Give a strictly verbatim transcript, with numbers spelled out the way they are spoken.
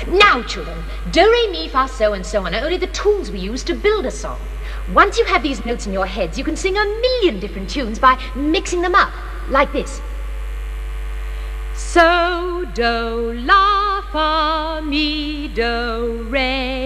Now, children, do, re, mi, fa, so, and so on are only the tools we use to build a song. Once you have these notes in your heads, you can sing a million different tunes by mixing them up, like this. So, do, la, fa, mi, do, re,